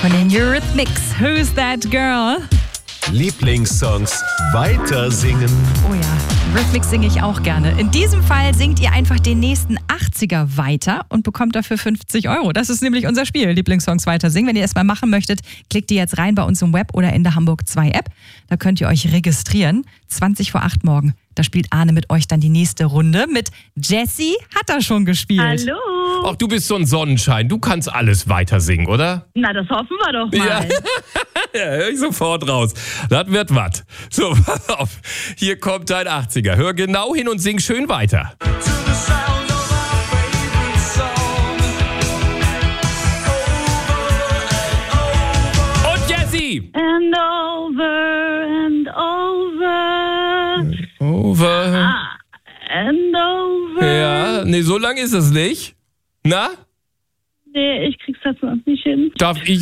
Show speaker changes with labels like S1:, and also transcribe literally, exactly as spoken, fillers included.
S1: Von den Eurythmics. Who's That Girl?
S2: Lieblingssongs weiter singen.
S1: Oh ja, Eurythmics singe ich auch gerne. In diesem Fall singt ihr einfach den nächsten achtziger weiter und bekommt dafür fünfzig Euro. Das ist nämlich unser Spiel, Lieblingssongs weiter singen. Wenn ihr es mal machen möchtet, klickt ihr jetzt rein bei uns im Web oder in der Hamburg zwei App. Da könnt ihr euch registrieren. zwanzig vor acht morgen. Da spielt Arne mit euch dann die nächste Runde. Mit Jessie hat er schon gespielt.
S3: Hallo.
S4: Ach, du bist so ein Sonnenschein. Du kannst alles weiter singen, oder?
S3: Na, das hoffen wir doch mal.
S4: Ja. Ja, hör ich sofort raus. Das wird was. So, pass auf. Hier kommt dein achtziger. Hör genau hin und sing schön weiter. Und Jessie!
S3: And over and over.
S4: Over.
S3: Ah, and over.
S4: Ja, nee, so lang ist es nicht. Na?
S3: Nee, ich krieg's das sonst nicht hin.
S4: Darf ich